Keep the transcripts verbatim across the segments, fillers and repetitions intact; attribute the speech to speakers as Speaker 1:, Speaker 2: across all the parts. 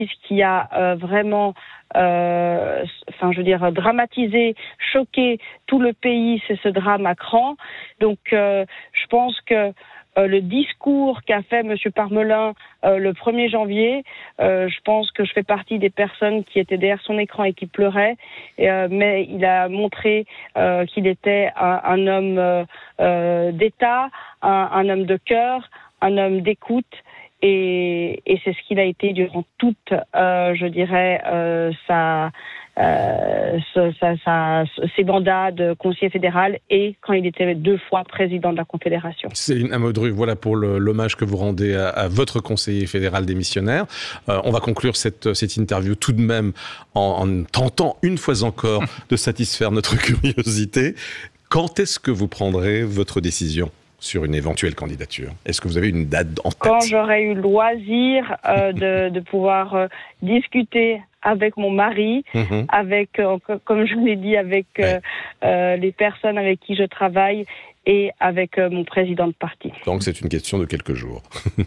Speaker 1: Ce qui a euh, vraiment, euh, enfin, je veux dire, dramatisé, choqué tout le pays, c'est ce drame à Cran. Donc, euh, je pense que euh, le discours qu'a fait M. Parmelin euh, le premier janvier, euh, je pense que je fais partie des personnes qui étaient derrière son écran et qui pleuraient, et, euh, mais il a montré euh, qu'il était un, un homme euh, euh, d'État, un, un homme de cœur, un homme d'écoute. Et, et c'est ce qu'il a été durant toute, euh, je dirais, euh, sa, euh, sa, sa, sa, ses mandats de conseiller fédéral et quand il était deux fois président de la Confédération.
Speaker 2: Céline Amodru, voilà pour le, l'hommage que vous rendez à, à votre conseiller fédéral démissionnaire. Euh, on va conclure cette, cette interview tout de même en, en tentant une fois encore de satisfaire notre curiosité. Quand est-ce que vous prendrez votre décision sur une éventuelle candidature? Est-ce que vous avez une date en tête?
Speaker 1: Quand j'aurai eu le loisir euh, de, de pouvoir euh, discuter avec mon mari, mmh. avec, euh, comme je l'ai dit, avec euh, ouais. euh, les personnes avec qui je travaille et avec euh, mon président de parti.
Speaker 2: Donc c'est une question de quelques jours.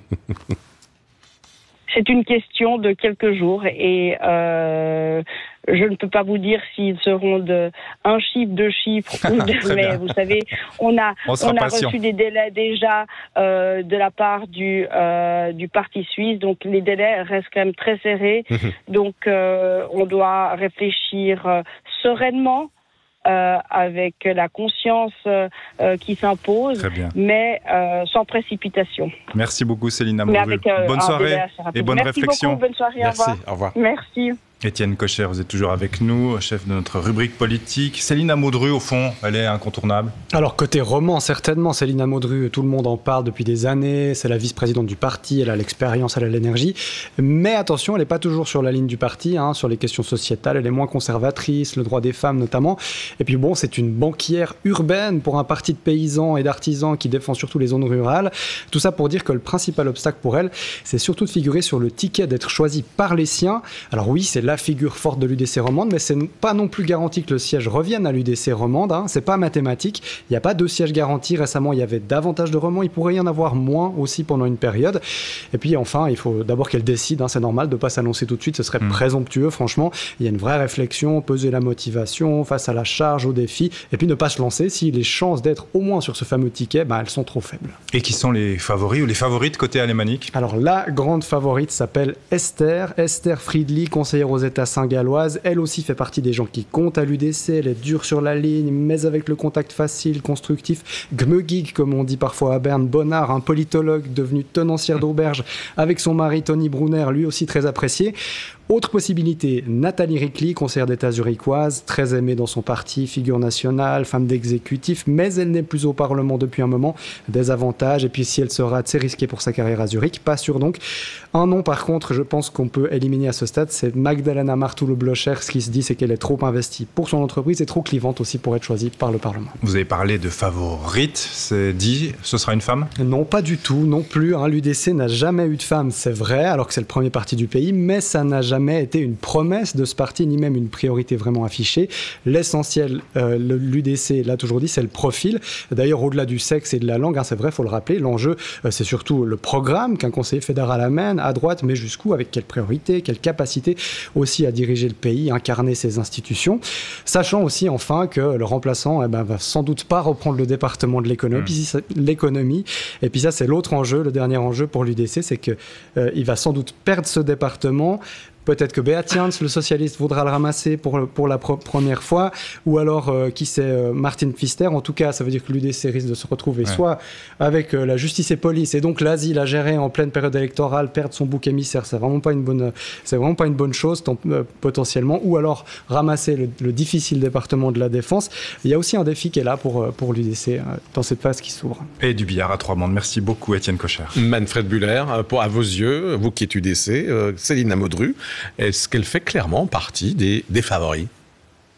Speaker 1: C'est une question de quelques jours et euh, je ne peux pas vous dire s'ils seront de un chiffre, deux chiffres ou deux, mais vous savez, on a
Speaker 3: on,
Speaker 1: on a reçu des délais déjà euh, de la part du euh, du parti suisse, donc les délais restent quand même très serrés, donc euh, on doit réfléchir euh, sereinement. Euh, avec la conscience euh, qui s'impose, mais euh, sans précipitation.
Speaker 3: Merci beaucoup Céline Amodru. Euh, bonne soirée et bonne
Speaker 1: Merci
Speaker 3: réflexion.
Speaker 1: Beaucoup, bonne soirée,
Speaker 2: Merci,
Speaker 1: au revoir.
Speaker 2: Au revoir.
Speaker 1: Merci.
Speaker 3: Étienne Kocher, vous êtes toujours avec nous, chef de notre rubrique politique. Céline Amodru, au fond, elle est incontournable.
Speaker 4: Alors, côté roman, certainement, Céline Amodru, tout le monde en parle depuis des années. C'est la vice-présidente du parti, elle a l'expérience, elle a l'énergie. Mais attention, elle n'est pas toujours sur la ligne du parti, hein, sur les questions sociétales. Elle est moins conservatrice, le droit des femmes notamment. Et puis bon, c'est une banquière urbaine pour un parti de paysans et d'artisans qui défend surtout les zones rurales. Tout ça pour dire que le principal obstacle pour elle, c'est surtout de figurer sur le ticket, d'être choisie par les siens. Alors oui, c'est la figure forte de l'U D C romande, mais c'est pas non plus garanti que le siège revienne à l'U D C romande, hein. C'est pas mathématique, il n'y a pas deux sièges garantis. Récemment il y avait davantage de romans, il pourrait y en avoir moins aussi pendant une période. Et puis enfin il faut d'abord qu'elle décide, hein. C'est normal de ne pas s'annoncer tout de suite, ce serait mmh. présomptueux franchement. Il y a une vraie réflexion, peser la motivation face à la charge, au défi, et puis ne pas se lancer si les chances d'être au moins sur ce fameux ticket, bah, elles sont trop faibles.
Speaker 3: Et qui sont les favoris ou les favorites côté alémanique? Alors
Speaker 4: la grande favorite s'appelle Esther, Esther Friedli, conseillère aux États saint-galloise. Elle aussi fait partie des gens qui comptent à l'U D C. Elle est dure sur la ligne, mais avec le contact facile, constructif. Gmegig, comme on dit parfois à Berne. Bonnard, un politologue devenu tenancière d'auberge, avec son mari Tony Brunner, lui aussi très apprécié. Autre possibilité, Nathalie Rickley, conseillère d'État zurichoise, très aimée dans son parti, figure nationale, femme d'exécutif, mais elle n'est plus au Parlement depuis un moment. Des avantages, et puis si elle se rate, c'est risqué pour sa carrière à Zurich, pas sûr donc. Un nom par contre, je pense qu'on peut éliminer à ce stade, c'est Magdalena Martoulou-Blocher. Ce qui se dit, c'est qu'elle est trop investie pour son entreprise et trop clivante aussi pour être choisie par le Parlement.
Speaker 3: Vous avez parlé de favorite, c'est dit, ce sera une femme?
Speaker 4: Non, pas du tout, non plus. Hein. L'U D C n'a jamais eu de femme, c'est vrai, alors que c'est le premier parti du pays, mais ça n'a jamais jamais été une promesse de ce parti, ni même une priorité vraiment affichée. L'essentiel, euh, l'U D C l'a toujours dit, c'est le profil. D'ailleurs, au-delà du sexe et de la langue, hein, c'est vrai, il faut le rappeler, l'enjeu, euh, c'est surtout le programme qu'un conseiller fédéral amène, à droite, mais jusqu'où, avec quelle priorité, quelle capacité aussi à diriger le pays, incarner ses institutions. Sachant aussi, enfin, que le remplaçant eh ben, va sans doute pas reprendre le département de l'économie. Mmh. l'économie. Et puis ça, c'est l'autre enjeu, le dernier enjeu pour l'U D C, c'est qu'il euh, va sans doute perdre ce département. Peut-être que Beat Jans, le socialiste, voudra le ramasser pour, pour la pro- première fois, ou alors, euh, qui sait, euh, Martin Pfister. En tout cas, ça veut dire que l'U D C risque de se retrouver ouais. soit avec euh, la justice et police, et donc l'asile à gérer en pleine période électorale, perdre son bouc émissaire, c'est vraiment pas une bonne, c'est vraiment pas une bonne chose, tant, euh, potentiellement, ou alors ramasser le, le difficile département de la Défense. Il y a aussi un défi qui est là pour, pour l'U D C, euh, dans cette phase qui s'ouvre.
Speaker 3: Et du billard à trois bandes. Merci beaucoup, Étienne Kocher.
Speaker 2: Manfred Buller, pour, à vos yeux, vous qui êtes U D C, euh, Céline Amodru, est-ce qu'elle fait clairement partie des, des favoris ?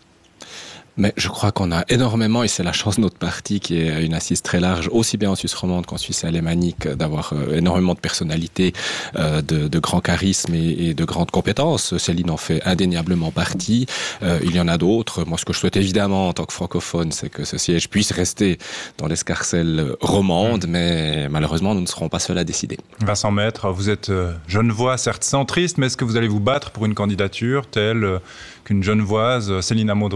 Speaker 5: Mais je crois qu'on a énormément, et c'est la chance de notre parti qui est une assise très large, aussi bien en Suisse romande qu'en Suisse alémanique, d'avoir euh, énormément de personnalités, euh, de, de grands charismes et, et de grandes compétences. Céline en fait indéniablement partie. Euh, il y en a d'autres. Moi, ce que je souhaite évidemment en tant que francophone, c'est que ce siège puisse rester dans l'escarcelle romande, mmh. mais malheureusement, nous ne serons pas seuls à décider.
Speaker 3: Vincent Maître, vous êtes genevois, certes centriste, mais est-ce que vous allez vous battre pour une candidature telle qu'une genevoise, Céline Amodru ?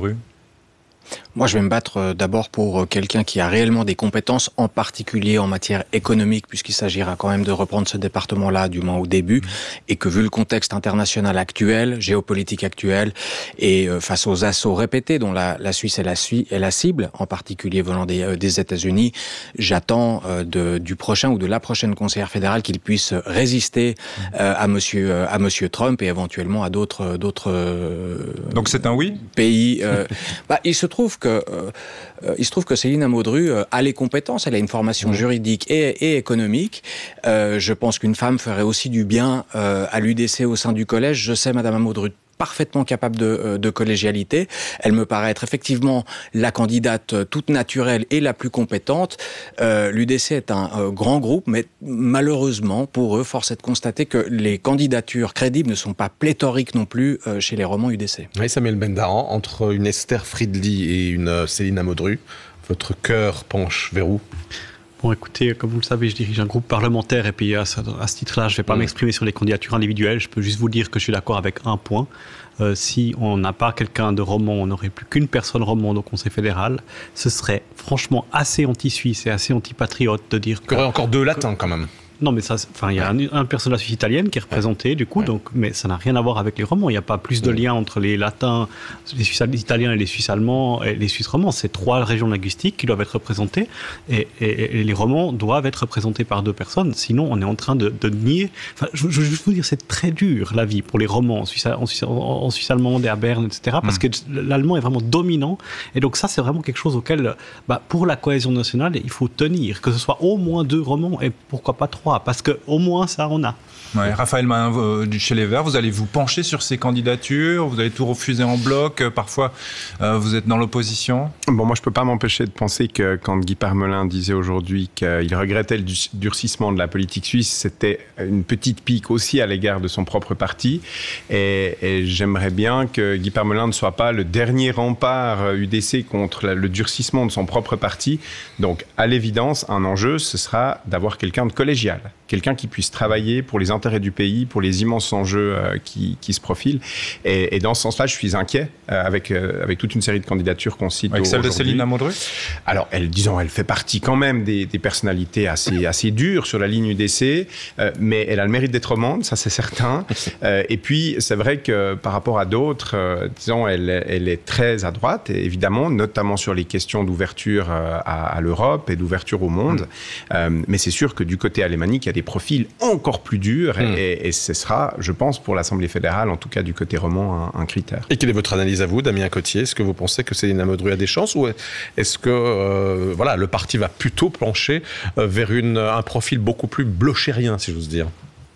Speaker 6: Moi, je vais me battre d'abord pour quelqu'un qui a réellement des compétences, en particulier en matière économique, puisqu'il s'agira quand même de reprendre ce département-là du moins au début, et que vu le contexte international actuel, géopolitique actuel, et face aux assauts répétés dont la, la Suisse est la, est la cible, en particulier venant des, des États-Unis, j'attends de, du prochain ou de la prochaine conseillère fédérale qu'il puisse résister euh, à monsieur à monsieur Trump et éventuellement à d'autres d'autres.
Speaker 3: Donc c'est un oui.
Speaker 6: Pays. Euh, bah, il se trouve que euh, il se trouve que Céline Amodru euh, a les compétences, elle a une formation juridique et, et économique. Euh, je pense qu'une femme ferait aussi du bien euh, à l'U D C au sein du collège. Je sais, Madame Amodru, parfaitement capable de, de collégialité. Elle me paraît être effectivement la candidate toute naturelle et la plus compétente. Euh, L'U D C est un euh, grand groupe, mais malheureusement, pour eux, force est de constater que les candidatures crédibles ne sont pas pléthoriques non plus euh, chez les romans U D C.
Speaker 2: Oui, Samuel Bendahan, entre une Esther Friedli et une Céline Amodru, votre cœur penche vers où ?
Speaker 7: Bon, écoutez, comme vous le savez, je dirige un groupe parlementaire et puis à ce, à ce titre-là, je ne vais pas mmh. m'exprimer sur les candidatures individuelles. Je peux juste vous dire que je suis d'accord avec un point. Euh, si on n'a pas quelqu'un de romand, on n'aurait plus qu'une personne romande au Conseil fédéral. Ce serait franchement assez anti-suisse et assez anti-patriote de dire
Speaker 2: qu'il y aurait encore deux latins quand même.
Speaker 7: Non, mais ça, enfin, il y a ouais. un, un personne de la Suisse italienne qui est représenté, du coup, ouais. donc, mais ça n'a rien à voir avec les romans. Il n'y a pas plus de ouais. lien entre les latins, les Suisses italiens et les Suisses allemands et les Suisses romands. C'est trois régions linguistiques qui doivent être représentées et, et, et les romans doivent être représentés par deux personnes. Sinon, on est en train de, de nier. Enfin, je, je, je veux vous dire, c'est très dur la vie pour les romans en Suisse, en Suisse, en Suisse allemande et à Berne, et cetera. Parce mmh. que l'allemand est vraiment dominant. Et donc ça, c'est vraiment quelque chose auquel, bah, pour la cohésion nationale, il faut tenir, que ce soit au moins deux romans et pourquoi pas trois. Parce qu'au moins ça, on a.
Speaker 3: Ouais, Raphaël Mahin, euh, chez les Verts, vous allez vous pencher sur ces candidatures, vous allez tout refuser en bloc, euh, parfois euh, vous êtes dans l'opposition.
Speaker 8: Bon, moi je ne peux pas m'empêcher de penser que quand Guy Parmelin disait aujourd'hui qu'il regrettait le durcissement de la politique suisse, c'était une petite pique aussi à l'égard de son propre parti. Et, et j'aimerais bien que Guy Parmelin ne soit pas le dernier rempart U D C contre la, le durcissement de son propre parti. Donc à l'évidence, un enjeu, ce sera d'avoir quelqu'un de collégial, quelqu'un qui puisse travailler pour les intérêts du pays, pour les immenses enjeux euh, qui, qui se profilent. Et, et dans ce sens-là, je suis inquiet euh, avec, euh, avec toute une série de candidatures qu'on cite
Speaker 3: avec
Speaker 8: aujourd'hui.
Speaker 3: Celle de Céline Amodru ?
Speaker 8: Alors, elle, disons, elle fait partie quand même des, des personnalités assez, assez dures sur la ligne U D C, euh, mais elle a le mérite d'être romande, ça c'est certain. Euh, et puis, c'est vrai que par rapport à d'autres, euh, disons, elle, elle est très à droite, évidemment, notamment sur les questions d'ouverture euh, à, à l'Europe et d'ouverture au monde. Mmh. Euh, mais c'est sûr que du côté alémanique, il y a des profils encore plus durs mmh. et, et ce sera, je pense, pour l'Assemblée fédérale, en tout cas du côté roman, un, un critère.
Speaker 2: Et quelle est votre analyse à vous, Damien Cottier ? Est-ce que vous pensez que Céline Amodru a des chances ou est-ce que euh, voilà, le parti va plutôt plancher euh, vers une, un profil beaucoup plus blochérien, si j'ose dire ?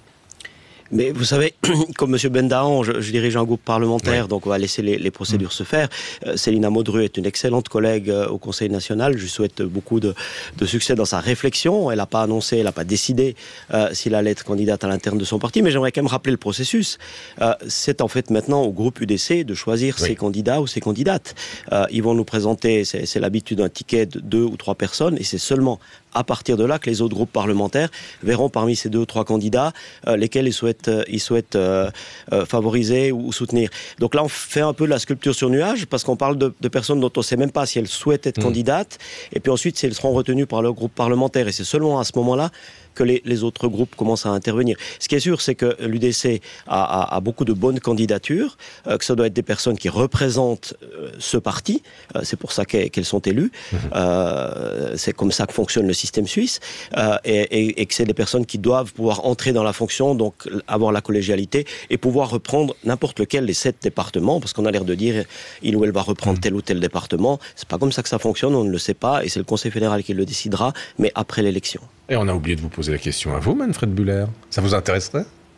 Speaker 9: Mais vous savez, comme M. Bendahan, je, je dirige un groupe parlementaire, oui. donc on va laisser les, les procédures mmh. se faire. Euh, Céline Amodru est une excellente collègue euh, au Conseil national. Je lui souhaite beaucoup de, de succès dans sa réflexion. Elle n'a pas annoncé, elle n'a pas décidé euh, s'il allait être candidate à l'interne de son parti, mais j'aimerais quand même rappeler le processus. Euh, c'est en fait maintenant au groupe U D C de choisir oui. ses candidats ou ses candidates. Euh, ils vont nous présenter, c'est, c'est l'habitude, un ticket de deux ou trois personnes, et c'est seulement à partir de là que les autres groupes parlementaires verront parmi ces deux ou trois candidats euh, lesquels ils souhaitent, euh, ils souhaitent euh, euh, favoriser ou, ou soutenir. Donc là, on fait un peu de la sculpture sur nuage parce qu'on parle de, de personnes dont on ne sait même pas si elles souhaitent être mmh. candidates et puis ensuite si elles seront retenues par leur groupe parlementaire. Et c'est seulement à ce moment-là que les, les autres groupes commencent à intervenir. Ce qui est sûr, c'est que l'U D C a, a, a beaucoup de bonnes candidatures, euh, que ça doit être des personnes qui représentent euh, ce parti. Euh, c'est pour ça qu'elles, qu'elles sont élues. Mmh. Euh, c'est comme ça que fonctionne le système suisse. Euh, et, et, et que c'est des personnes qui doivent pouvoir entrer dans la fonction, donc avoir la collégialité et pouvoir reprendre n'importe lequel des sept départements, parce qu'on a l'air de dire il ou elle va reprendre mmh. tel ou tel département. C'est pas comme ça que ça fonctionne, on ne le sait pas, et c'est le Conseil fédéral qui le décidera, mais après l'élection.
Speaker 2: Et on a oublié de vous poser la question à vous, Manfred Bühler. Ça vous intéresserait ?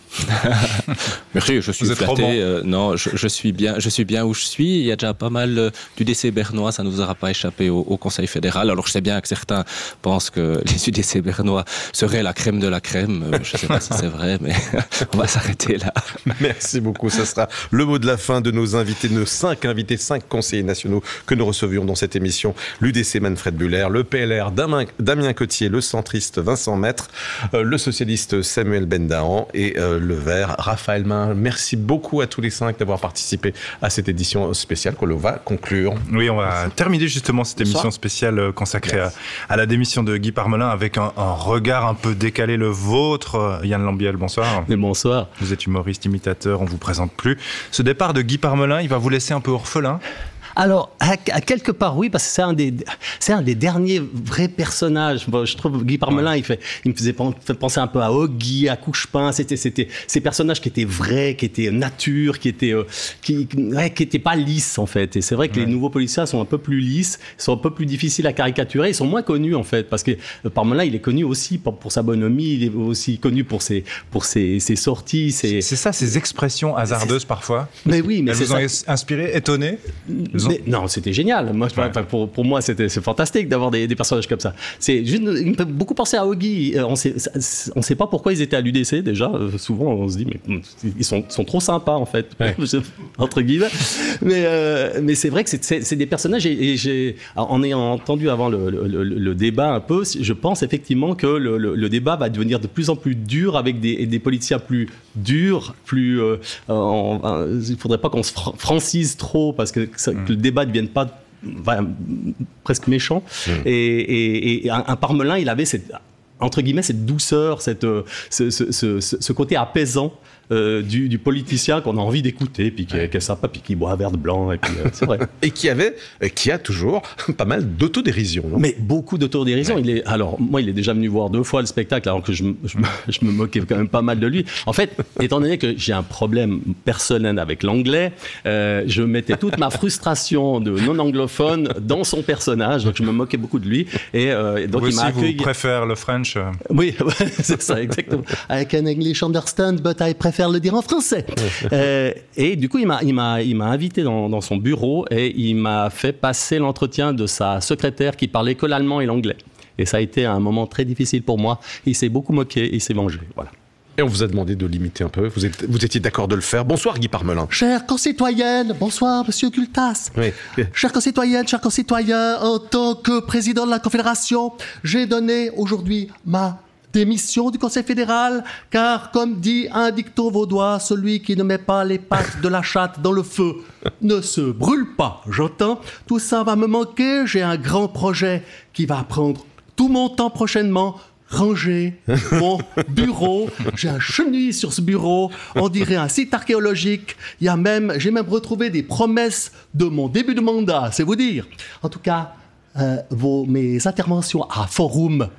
Speaker 5: Merci, je suis
Speaker 3: Vous êtes
Speaker 5: flatté.
Speaker 3: roman.
Speaker 5: Euh, non, je, je suis bien, je suis bien où je suis. Il y a déjà pas mal euh, du D C bernois, ça ne nous aura pas échappé au, au Conseil fédéral. Alors je sais bien que certains pensent que les U D C bernois seraient la crème de la crème. Euh, Je ne sais pas si c'est vrai, mais on va s'arrêter là.
Speaker 2: Merci beaucoup. Ça sera le mot de la fin de nos invités, nos cinq invités, cinq conseillers nationaux que nous recevions dans cette émission. L'U D C Manfred Buller, le P L R Damien, Damien Cotier, le centriste Vincent Maître, euh, le socialiste Samuel Bendahan et euh, le vert Raphaël Main. Merci beaucoup à tous les cinq d'avoir participé à cette édition spéciale qu'on va conclure.
Speaker 3: Oui, on va Merci. terminer justement cette émission
Speaker 2: Bonsoir.
Speaker 3: spéciale consacrée à, à la démission de Guy Parmelin avec un, un regard un peu décalé, le vôtre. Yann Lambiel, bonsoir.
Speaker 7: Et bonsoir.
Speaker 3: Vous êtes humoriste, imitateur, on vous présente plus. Ce départ de Guy Parmelin, il va vous laisser un peu orphelin?
Speaker 10: Alors, à, à quelque part, oui, parce que c'est un des, c'est un des derniers vrais personnages. Bon, je trouve Guy Parmelin, ouais. il, fait, il me faisait penser un peu à Oggy, à Couchepin. C'était, c'était ces personnages qui étaient vrais, qui étaient nature, qui étaient, euh, qui, ouais, qui étaient pas lisses en fait. Et c'est vrai que ouais. les nouveaux policiers sont un peu plus lisses, sont un peu plus difficiles à caricaturer, ils sont moins connus en fait, parce que Parmelin, il est connu aussi pour, pour sa bonhomie, il est aussi connu pour ses, pour ses, ses sorties. Ses...
Speaker 3: C'est ça, ces expressions hasardeuses parfois.
Speaker 10: Mais oui, mais
Speaker 3: elles
Speaker 10: c'est
Speaker 3: vous ont
Speaker 10: ça.
Speaker 3: inspiré, étonné?
Speaker 10: Mais, non, c'était génial. Moi, ouais. pour, pour moi, c'était, c'est fantastique d'avoir des, des personnages comme ça. C'est juste, il me fait beaucoup penser à Oggy. On sait, on sait pas pourquoi ils étaient à l'U D C déjà. Souvent, on se dit, mais ils sont, sont trop sympas en fait, ouais. entre guillemets. Mais, euh, mais c'est vrai que c'est, c'est, c'est des personnages. Et, et j'ai, en ayant entendu avant le, le, le, le débat un peu, je pense effectivement que le, le, le débat va devenir de plus en plus dur avec des, des politiciens plus durs, plus. Euh, en, en, il faudrait pas qu'on se francise trop parce que, ça, mmh. que le débat ne devienne pas enfin, presque méchant. Mmh. Et, et, et un, un Parmelin, il avait cette, entre guillemets, cette douceur, cette, ce, ce, ce, ce côté apaisant euh, du, du politicien qu'on a envie d'écouter, puis qui, ouais. qui est sympa, puis qui boit un verre de blanc, et puis euh, c'est vrai.
Speaker 2: Et qui avait, qui a toujours pas mal d'autodérision. Non
Speaker 10: Mais beaucoup d'autodérision. Ouais. Il est, alors moi, il est déjà venu voir deux fois le spectacle, alors que je, je, je me moquais quand même pas mal de lui. En fait, étant donné que j'ai un problème personnel avec l'anglais, euh, je mettais toute ma frustration de non-anglophone dans son personnage, donc je me moquais beaucoup de lui. Et euh, donc
Speaker 3: vous
Speaker 10: il m'a
Speaker 3: aussi,
Speaker 10: accueilli.
Speaker 3: Vous préférez le French?
Speaker 10: Oui, c'est ça, exactement. I can English understand, but I prefer le dire en français. euh, et du coup, il m'a, il m'a, il m'a invité dans, dans son bureau et il m'a fait passer l'entretien de sa secrétaire qui parlait que l'allemand et l'anglais. Et ça a été un moment très difficile pour moi. Il s'est beaucoup moqué, il s'est vengé. Voilà.
Speaker 2: Et on vous a demandé de l'imiter un peu. Vous, êtes, vous étiez d'accord de le faire. Bonsoir Guy Parmelin.
Speaker 11: Chers concitoyennes, bonsoir Monsieur Gultas.
Speaker 2: Oui.
Speaker 11: Chers concitoyennes, chers concitoyens, en tant que président de la Confédération, j'ai donné aujourd'hui ma démission du Conseil fédéral, car comme dit un dicton vaudois, celui qui ne met pas les pattes de la chatte dans le feu ne se brûle pas. J'entends, tout ça va me manquer. J'ai un grand projet qui va prendre tout mon temps prochainement. Ranger mon bureau. J'ai un chenille sur ce bureau. On dirait un site archéologique. Il y a même, j'ai même retrouvé des promesses de mon début de mandat, c'est vous dire. En tout cas, euh, vos, mes interventions à Forum,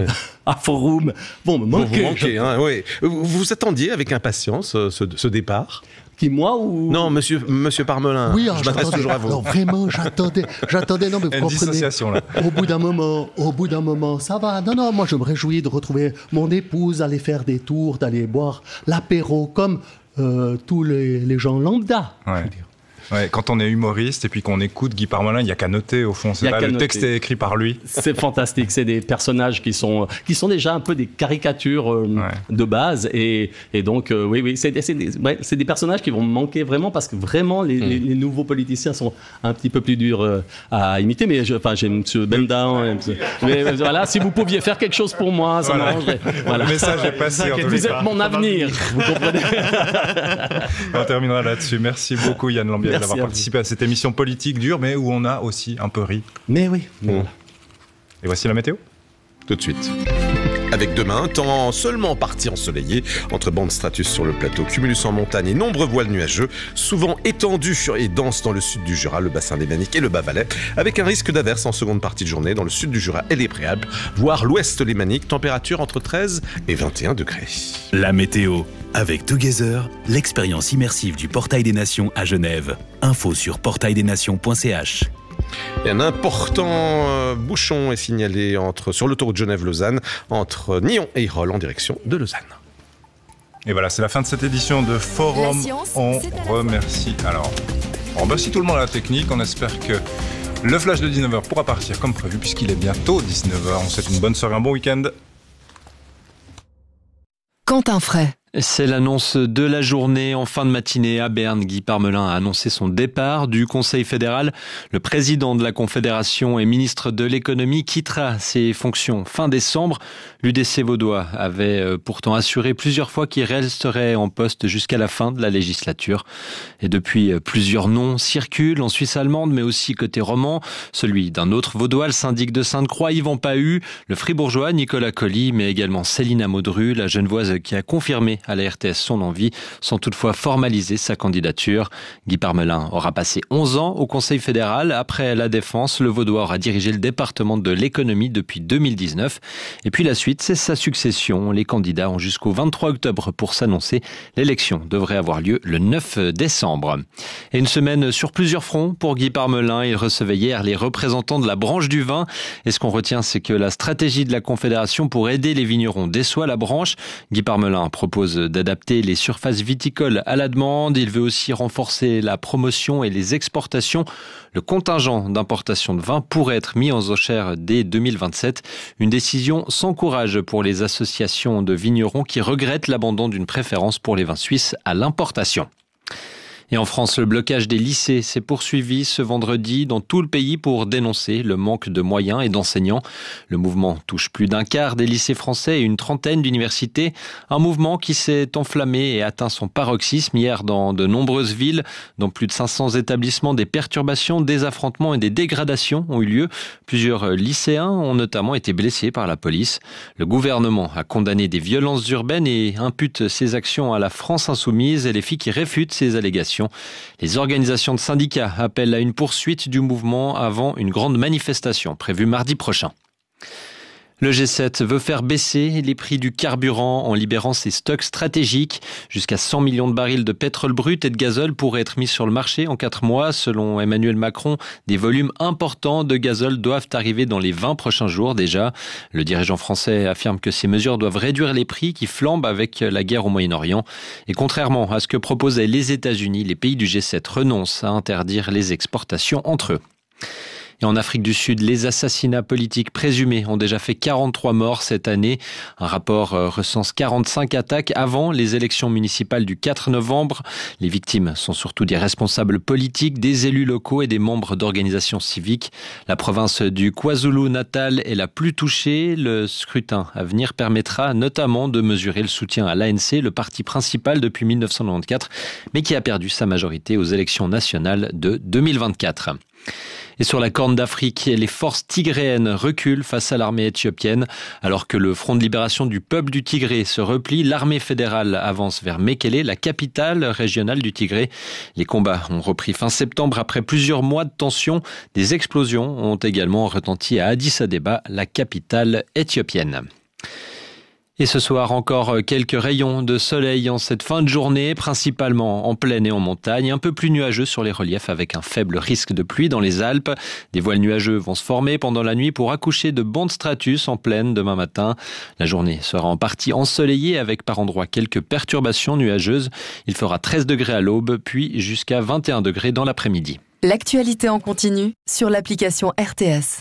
Speaker 11: à Forum vont me manquer.
Speaker 2: Vous manquez, hein, oui. Vous vous attendiez avec impatience ce, ce départ?
Speaker 10: Qui, moi ou...
Speaker 2: Non, monsieur, monsieur Parmelin.
Speaker 11: Oui,
Speaker 2: je m'adresse toujours à vous.
Speaker 11: Non, vraiment, j'attendais, j'attendais. Non, mais vous comprenez.
Speaker 3: Là.
Speaker 11: Au bout d'un moment, au bout d'un moment, ça va. Non, non, moi, je me réjouis de retrouver mon épouse, aller faire des tours, d'aller boire l'apéro, comme euh, tous les, les gens lambda.
Speaker 3: Ouais. Ouais, quand on est humoriste et puis qu'on écoute Guy Parmelin, il n'y a qu'à noter au fond. C'est là, le noter. Texte est écrit par lui.
Speaker 10: C'est fantastique. C'est des personnages qui sont, qui sont déjà un peu des caricatures euh, ouais. de base. Et, et donc, euh, oui, oui, c'est, c'est, des, ouais, c'est des personnages qui vont me manquer vraiment parce que vraiment, les, mm. les, les nouveaux politiciens sont un petit peu plus durs euh, à imiter. Mais je, enfin, j'ai M. Bendahan. Mais voilà, si vous pouviez faire quelque chose pour moi, ça voilà. m'arrangerait. Voilà.
Speaker 3: Le message est passé.
Speaker 10: Vous, vous êtes mon avenir. Vous comprenez?
Speaker 3: On terminera là-dessus. Merci beaucoup, Yann Lambiel, d'avoir participé à cette émission politique dure, mais où on a aussi un peu ri.
Speaker 10: Mais oui. Mais
Speaker 3: bon. Et voici la météo.
Speaker 2: Tout de suite. Avec demain, temps seulement partie ensoleillé, entre bandes stratus sur le plateau, cumulus en montagne et nombreux voiles nuageux, souvent étendus et denses dans le sud du Jura, le bassin lémanique et le Bas-Valais, avec un risque d'averse en seconde partie de journée dans le sud du Jura et les Préalpes, voire l'ouest lémanique, température entre treize et vingt et un degrés.
Speaker 12: La météo, avec Together, l'expérience immersive du Portail des Nations à Genève. Info sur portail des nations point c h.
Speaker 2: Et un important euh, bouchon est signalé entre, sur l'autoroute Genève-Lausanne entre Nyon et Irol en direction de Lausanne.
Speaker 3: Et voilà, c'est la fin de cette édition de Forum.
Speaker 13: La science,
Speaker 3: on remercie. Alors, on remercie tout le monde à la technique. On espère que le flash de dix-neuf heures pourra partir comme prévu, puisqu'il est bientôt dix-neuf heures. On vous souhaite une bonne soirée, un bon week-end.
Speaker 13: Quentin Fray.
Speaker 14: C'est l'annonce de la journée. En fin de matinée à Berne, Guy Parmelin a annoncé son départ du Conseil fédéral. Le président de la Confédération et ministre de l'économie quittera ses fonctions fin décembre. L'U D C vaudois avait pourtant assuré plusieurs fois qu'il resterait en poste jusqu'à la fin de la législature. Et depuis, plusieurs noms circulent en Suisse allemande, mais aussi côté roman. Celui d'un autre vaudois, le syndic de Sainte-Croix, Yvan Pahu, le fribourgeois Nicolas Colli, mais également Céline Amodru, la genevoise qui a confirmé à la R T S son envie, sans toutefois formaliser sa candidature. Guy Parmelin aura passé onze ans au Conseil fédéral. Après la Défense, le Vaudois aura dirigé le département de l'économie depuis deux mille dix-neuf. Et puis la suite, c'est sa succession. Les candidats ont jusqu'au vingt-trois octobre pour s'annoncer. L'élection devrait avoir lieu le neuf décembre. Et une semaine sur plusieurs fronts pour Guy Parmelin. Il recevait hier les représentants de la branche du vin. Et ce qu'on retient, c'est que la stratégie de la Confédération pour aider les vignerons déçoit la branche. Guy Parmelin propose d'adapter les surfaces viticoles à la demande. Il veut aussi renforcer la promotion et les exportations. Le contingent d'importation de vin pourrait être mis en enchères dès deux mille vingt-sept. Une décision sans courage pour les associations de vignerons qui regrettent l'abandon d'une préférence pour les vins suisses à l'importation. Et en France, le blocage des lycées s'est poursuivi ce vendredi dans tout le pays pour dénoncer le manque de moyens et d'enseignants. Le mouvement touche plus d'un quart des lycées français et une trentaine d'universités. Un mouvement qui s'est enflammé et atteint son paroxysme hier dans de nombreuses villes. Dans plus de cinq cents établissements, des perturbations, des affrontements et des dégradations ont eu lieu. Plusieurs lycéens ont notamment été blessés par la police. Le gouvernement a condamné des violences urbaines et impute ces actions à la France insoumise et les filles qui réfutent ces allégations. Les organisations de syndicats appellent à une poursuite du mouvement avant une grande manifestation prévue mardi prochain. Le G sept veut faire baisser les prix du carburant en libérant ses stocks stratégiques. Jusqu'à cent millions de barils de pétrole brut et de gazole pourraient être mis sur le marché en quatre mois. Selon Emmanuel Macron, des volumes importants de gazole doivent arriver dans les vingt prochains jours déjà. Le dirigeant français affirme que ces mesures doivent réduire les prix qui flambent avec la guerre au Moyen-Orient. Et contrairement à ce que proposaient les États-Unis, les pays du G sept renoncent à interdire les exportations entre eux. Et en Afrique du Sud, les assassinats politiques présumés ont déjà fait quarante-trois morts cette année. Un rapport recense quarante-cinq attaques avant les élections municipales du quatre novembre. Les victimes sont surtout des responsables politiques, des élus locaux et des membres d'organisations civiques. La province du KwaZulu-Natal est la plus touchée. Le scrutin à venir permettra notamment de mesurer le soutien à l'A N C, le parti principal depuis mille neuf cent quatre-vingt-quatorze, mais qui a perdu sa majorité aux élections nationales de deux mille vingt-quatre. Et sur la Corne d'Afrique, les forces tigréennes reculent face à l'armée éthiopienne. Alors que le Front de libération du peuple du Tigré se replie, l'armée fédérale avance vers Mekele, la capitale régionale du Tigré. Les combats ont repris fin septembre après plusieurs mois de tension. Des explosions ont également retenti à Addis Abeba, la capitale éthiopienne. Et ce soir, encore quelques rayons de soleil en cette fin de journée, principalement en plaine et en montagne, un peu plus nuageux sur les reliefs avec un faible risque de pluie dans les Alpes. Des voiles nuageux vont se former pendant la nuit pour accoucher de bancs de stratus en plaine demain matin. La journée sera en partie ensoleillée avec par endroits quelques perturbations nuageuses. Il fera treize degrés à l'aube, puis jusqu'à vingt et un degrés dans l'après-midi.
Speaker 13: L'actualité en continu sur l'application R T S.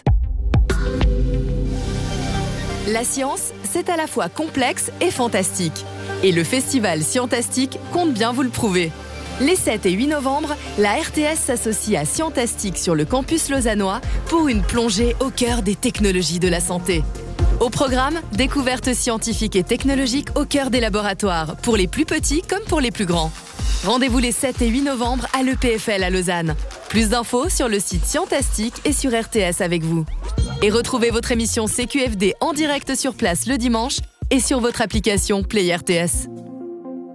Speaker 13: La science, c'est à la fois complexe et fantastique. Et le festival Scientastique compte bien vous le prouver. Les sept et huit novembre, la R T S s'associe à Scientastique sur le campus lausannois pour une plongée au cœur des technologies de la santé. Au programme, découvertes scientifiques et technologiques au cœur des laboratoires, pour les plus petits comme pour les plus grands. Rendez-vous les sept et huit novembre à l'E P F L à Lausanne. Plus d'infos sur le site Scientastique et sur R T S avec vous. Et retrouvez votre émission C Q F D en direct sur place le dimanche et sur votre application Play R T S.